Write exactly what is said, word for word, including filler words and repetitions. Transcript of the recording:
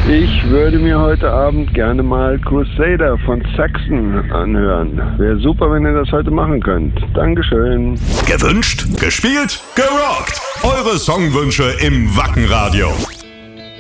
Ich würde mir heute Abend gerne mal Crusader von Saxon anhören. Wäre super, wenn ihr das heute machen könnt. Dankeschön. Gewünscht, gespielt, gerockt. Eure Songwünsche im Wacken Radio.